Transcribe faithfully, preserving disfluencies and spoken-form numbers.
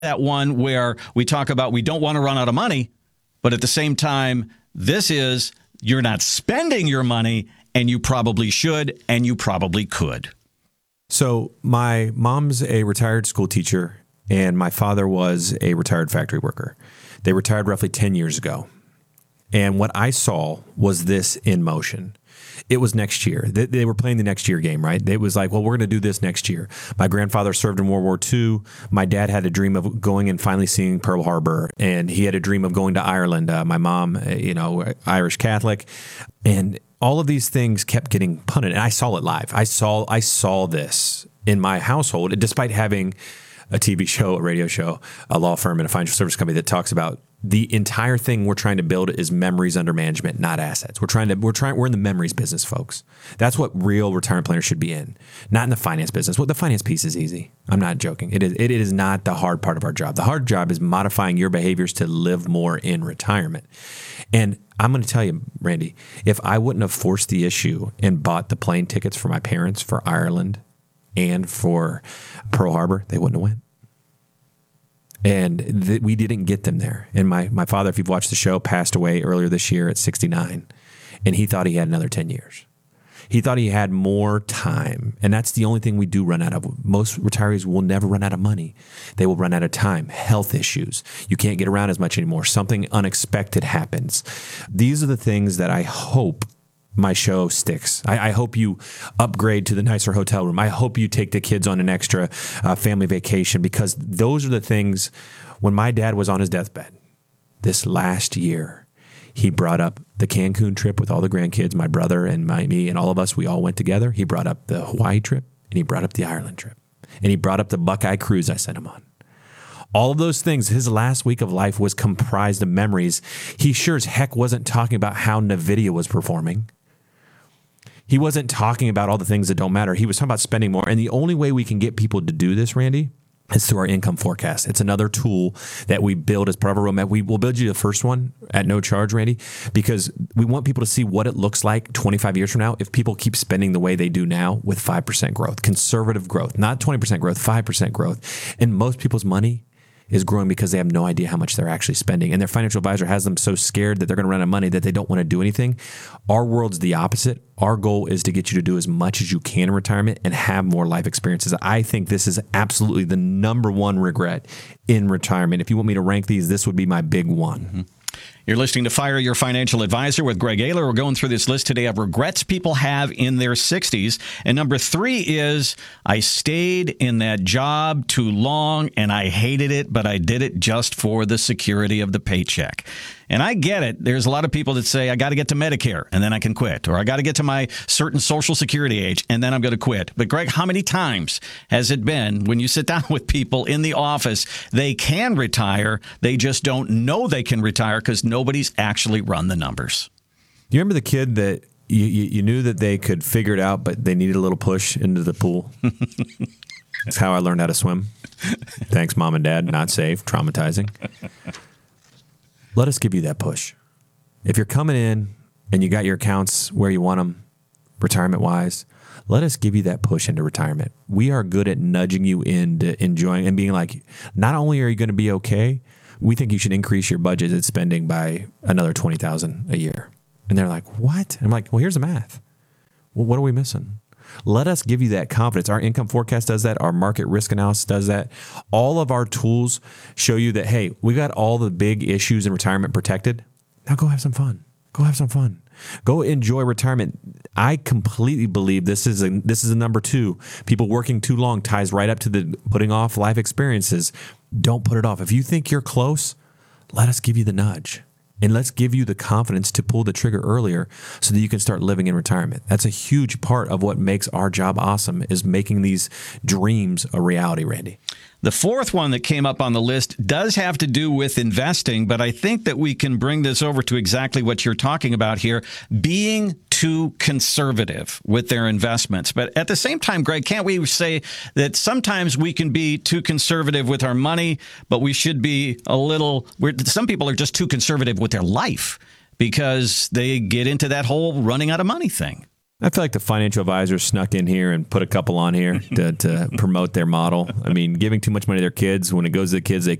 that one where we talk about we don't want to run out of money, but at the same time, this is you're not spending your money, and you probably should, and you probably could. So my mom's a retired school teacher, and my father was a retired factory worker. They retired roughly ten years ago. And what I saw was this in motion. It was next year. They, they were playing the next year game, right? It was like, well, we're going to do this next year. My grandfather served in World War Two. My dad had a dream of going and finally seeing Pearl Harbor, and he had a dream of going to Ireland. Uh, my mom, you know, Irish Catholic, and all of these things kept getting punted. And I saw it live. I saw, I saw this in my household, despite having a T V show, a radio show, a law firm, and a financial service company that talks about the entire thing we're trying to build is memories under management, not assets. We're trying to, we're trying, we're in the memories business, folks. That's what real retirement planners should be in, not in the finance business. Well, the finance piece is easy. I'm not joking. It is, it is not the hard part of our job. The hard job is modifying your behaviors to live more in retirement. And I'm going to tell you, Randy, if I wouldn't have forced the issue and bought the plane tickets for my parents for Ireland and for Pearl Harbor, they wouldn't have went. And th- we didn't get them there. And my, my father, if you've watched the show, passed away earlier this year at sixty-nine. And he thought he had another ten years. He thought he had more time. And that's the only thing we do run out of. Most retirees will never run out of money. They will run out of time. Health issues. You can't get around as much anymore. Something unexpected happens. These are the things that I hope my show sticks. I, I hope you upgrade to the nicer hotel room. I hope you take the kids on an extra uh, family vacation, because those are the things. When my dad was on his deathbed this last year, he brought up the Cancun trip with all the grandkids, my brother and my, me and all of us. We all went together. He brought up the Hawaii trip, and he brought up the Ireland trip, and he brought up the Buckeye cruise I sent him on. All of those things, his last week of life was comprised of memories. He sure as heck wasn't talking about how NVIDIA was performing. He wasn't talking about all the things that don't matter. He was talking about spending more. And the only way we can get people to do this, Randy, is through our income forecast. It's another tool that we build as part of our roadmap. We will build you the first one at no charge, Randy, because we want people to see what it looks like twenty-five years from now if people keep spending the way they do now with five percent growth, conservative growth, not twenty percent growth, five percent growth. And most people's money is growing because they have no idea how much they're actually spending. And their financial advisor has them so scared that they're going to run out of money that they don't want to do anything. Our world's the opposite. Our goal is to get you to do as much as you can in retirement and have more life experiences. I think this is absolutely the number one regret in retirement. If you want me to rank these, this would be my big one. Mm-hmm. You're listening to Fire Your Financial Advisor with Greg Ayler. We're going through this list today of regrets people have in their sixties. And number three is, I stayed in that job too long and I hated it, but I did it just for the security of the paycheck. And I get it. There's a lot of people that say, I got to get to Medicare and then I can quit. Or I got to get to my certain Social Security age and then I'm going to quit. But Greg, how many times has it been when you sit down with people in the office, they can retire, they just don't know they can retire because nobody's actually run the numbers? Do you remember the kid that you, you, you knew that they could figure it out, but they needed a little push into the pool? That's how I learned how to swim. Thanks, Mom and Dad. Not safe. Traumatizing. Let us give you that push. If you're coming in and you got your accounts where you want them, retirement-wise, let us give you that push into retirement. We are good at nudging you into enjoying and being like, not only are you going to be okay, we think you should increase your budgeted spending by another twenty thousand dollars a year. And they're like, what? And I'm like, well, here's the math. Well, what are we missing? Let us give you that confidence. Our income forecast does that. Our market risk analysis does that. All of our tools show you that, hey, we got all the big issues in retirement protected. Now go have some fun. Go have some fun. Go enjoy retirement. I completely believe this is a, this is a number two. People working too long ties right up to the putting off life experiences. Don't put it off. If you think you're close, let us give you the nudge. And let's give you the confidence to pull the trigger earlier so that you can start living in retirement. That's a huge part of what makes our job awesome, is making these dreams a reality, Randy. The fourth one that came up on the list does have to do with investing, but I think that we can bring this over to exactly what you're talking about here, being too conservative with their investments. But at the same time, Greg, can't we say that sometimes we can be too conservative with our money, but we should be a little, we're, some people are just too conservative with their life because they get into that whole running out of money thing. I feel like the financial advisor snuck in here and put a couple on here to, to promote their model. I mean, giving too much money to their kids, when it goes to the kids, they